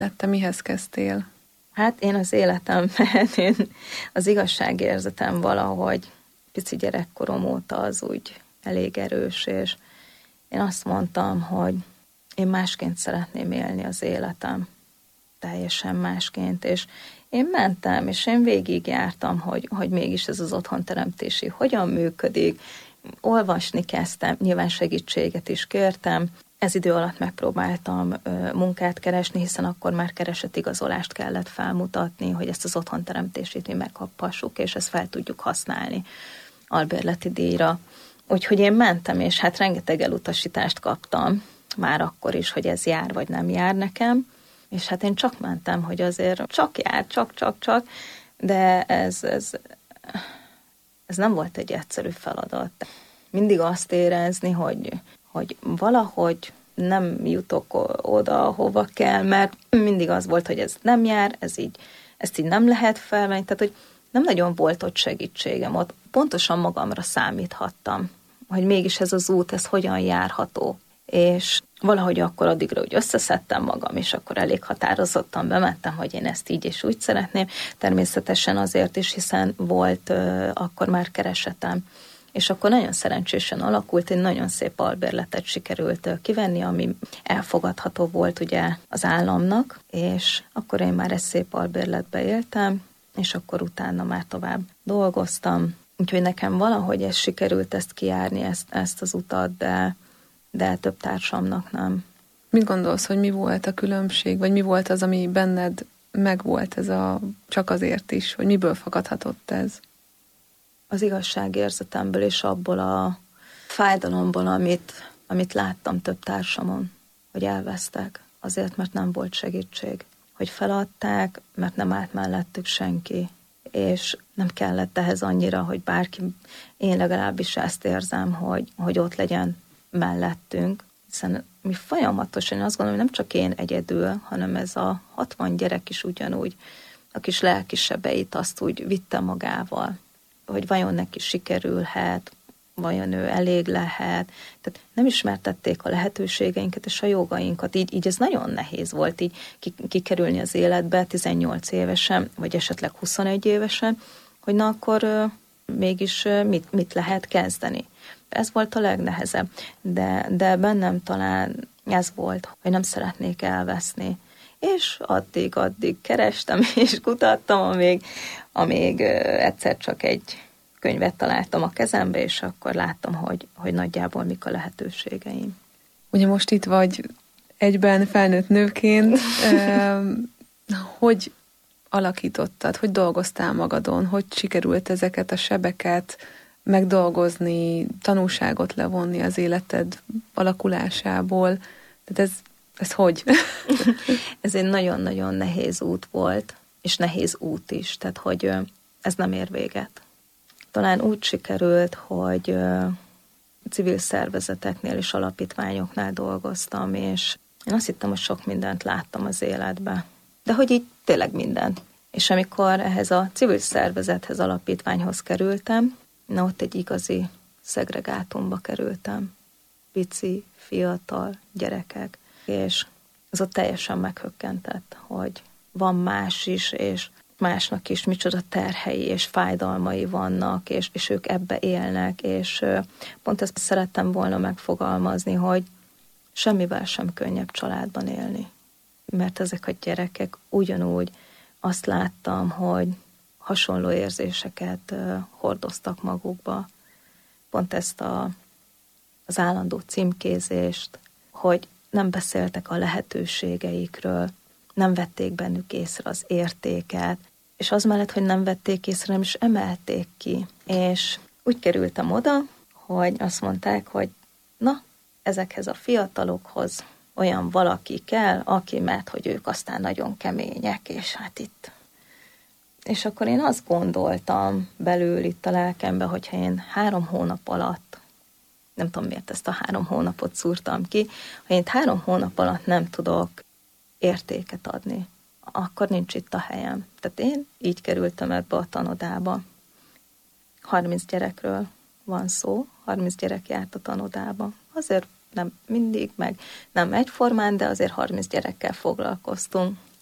Te mihez kezdtél? Hát én az életemben, az igazságérzetem valahogy pici gyerekkorom óta az úgy elég erős, és én azt mondtam, hogy én másként szeretném élni az életem. Teljesen másként, és én mentem, és én végigjártam, hogy mégis ez az otthonteremtési hogyan működik. Olvasni kezdtem, nyilván segítséget is kértem. Ez idő alatt megpróbáltam munkát keresni, hiszen akkor már keresetigazolást kellett felmutatni, hogy ezt az otthonteremtését mi megkaphassuk, és ezt fel tudjuk használni albérleti díjra. Úgyhogy én mentem, és hát rengeteg elutasítást kaptam, már akkor is, hogy ez jár, vagy nem jár nekem. És hát én csak mentem, hogy azért csak jár, csak, de ez nem volt egy egyszerű feladat. Mindig azt érezni, hogy valahogy nem jutok oda, hova kell, mert mindig az volt, hogy ez nem jár, ezt így nem lehet felvenni, tehát hogy nem nagyon volt ott segítségem, ott pontosan magamra számíthattam, hogy mégis ez az út, ez hogyan járható. És valahogy akkor addigra úgy összeszedtem magam, és akkor elég határozottan bementem, hogy én ezt így és úgy szeretném. Természetesen azért is, hiszen volt akkor már keresetem. És akkor nagyon szerencsésen alakult, egy nagyon szép albérletet sikerült kivenni, ami elfogadható volt ugye az államnak, és akkor én már egy szép albérletbe éltem, és akkor utána már tovább dolgoztam. Úgyhogy nekem valahogy ez sikerült ezt kijárni, ezt az utat, de több társamnak nem. Mit gondolsz, hogy mi volt a különbség, vagy mi volt az, ami benned megvolt ez csak azért is, hogy miből fakadhatott ez? Az igazságérzetemből és abból a fájdalomból, amit láttam több társamon, hogy elvesztek, azért, mert nem volt segítség. Hogy feladták, mert nem állt mellettük senki, és nem kellett ehhez annyira, hogy bárki, én legalábbis ezt érzem, hogy ott legyen mellettünk, hiszen mi folyamatosan, én azt gondolom, hogy nem csak én egyedül, hanem ez a 60 gyerek is ugyanúgy, a kis lelkisebeit azt úgy vitte magával, hogy vajon neki sikerülhet, vajon ő elég lehet. Tehát nem ismertették a lehetőségeinket és a jogainkat. Így ez nagyon nehéz volt így kikerülni az életbe 18 évesen, vagy esetleg 21 évesen, hogy na akkor mégis mit lehet kezdeni. Ez volt a legnehezebb, de bennem talán ez volt, hogy nem szeretnék elveszni. És addig kerestem és kutattam, amíg egyszer csak egy könyvet találtam a kezembe, és akkor láttam, hogy nagyjából mik a lehetőségeim. Ugye most itt vagy egyben felnőtt nőként, hogy alakítottad, hogy dolgoztál magadon, hogy sikerült ezeket a sebeket megdolgozni, tanulságot levonni az életed alakulásából. Tehát ez hogy? Ez egy nagyon-nagyon nehéz út volt, és nehéz út is, tehát hogy ez nem ér véget. Talán úgy sikerült, hogy civil szervezeteknél és alapítványoknál dolgoztam, és én azt hittem, hogy sok mindent láttam az életbe. De hogy így tényleg mindent. És amikor ehhez a civil szervezethez, alapítványhoz kerültem, na ott egy igazi szegregátumba kerültem. Pici, fiatal gyerekek, és az ott teljesen meghökkentett, hogy van más is, és másnak is micsoda terhei és fájdalmai vannak, és ők ebbe élnek, és pont ezt szerettem volna megfogalmazni, hogy semmivel sem könnyebb családban élni. Mert ezek a gyerekek ugyanúgy azt láttam, hogy hasonló érzéseket hordoztak magukba. Pont ezt az állandó címkézést, hogy nem beszéltek a lehetőségeikről, nem vették bennük észre az értéket, és az mellett, hogy nem vették észre, nem is emelték ki. És úgy kerültem oda, hogy azt mondták, hogy na, ezekhez a fiatalokhoz olyan valaki kell, aki, mert hogy ők aztán nagyon kemények, és hát itt. És akkor én azt gondoltam belül itt a lelkembe, hogyha én 3 hónap alatt, nem tudom miért ezt a 3 hónapot szúrtam ki, ha én 3 hónap alatt nem tudok értéket adni, akkor nincs itt a helyem. Tehát én így kerültem ebbe a tanodába. 30 gyerekről van szó, 30 gyerek járt a tanodába. Azért nem mindig, meg nem egyformán, de azért 30 gyerekkel foglalkoztunk.